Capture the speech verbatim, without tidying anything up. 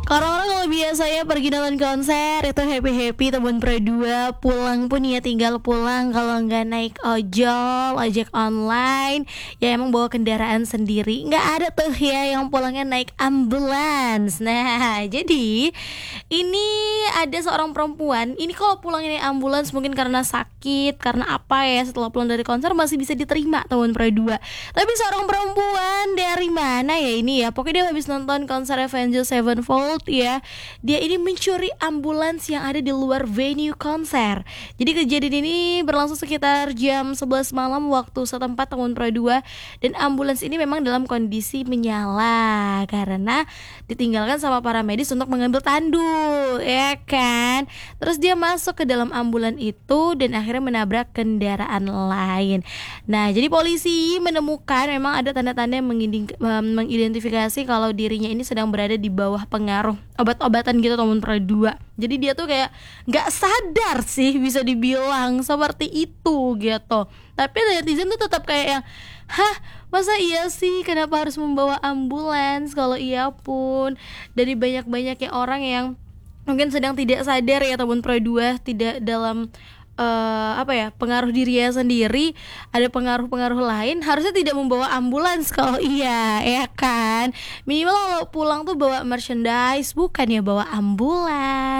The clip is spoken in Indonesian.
Orang-orang kalau biasanya pergi nonton konser itu happy-happy teman Pro dua, pulang pun ya tinggal pulang kalau nggak naik ojol, ojek online, ya emang bawa kendaraan sendiri. Nggak ada tuh ya yang pulangnya naik ambulans. Nah, jadi ini ada seorang perempuan, ini kalau pulangnya naik ambulans mungkin karena sakit, karena apa ya, setelah pulang dari konser masih bisa diterima teman Pro dua. Tapi seorang perempuan dari mana ya ini ya, pokoknya dia habis nonton konser Avenged Sevenfold ya, dia ini mencuri ambulans yang ada di luar venue konser. Jadi kejadian ini berlangsung sekitar jam sebelas malam waktu setempat tahun Pro dua, dan ambulans ini memang dalam kondisi menyala karena ditinggalkan sama para medis untuk mengambil tandu, ya kan. Terus dia masuk ke dalam ambulan itu dan akhirnya menabrak kendaraan lain. Nah, jadi polisi menemukan memang ada tanda-tanda yang mengidentifikasi kalau dirinya ini sedang berada di bawah pengaruh obat-obatan gitu teman Pro dua. Jadi dia tuh kayak nggak sadar sih, bisa dibilang seperti itu gitu. Tapi netizen tuh tetap kayak yang, hah, masa iya sih, kenapa harus membawa ambulans? Kalau iya pun dari banyak-banyaknya orang yang mungkin sedang tidak sadar ya teman Pro dua, tidak dalam Uh, apa ya, pengaruh dirinya sendiri, ada pengaruh-pengaruh lain, harusnya tidak membawa ambulans kalau iya, ya kan. Minimal kalau pulang tuh bawa merchandise, bukan ya bawa ambulans.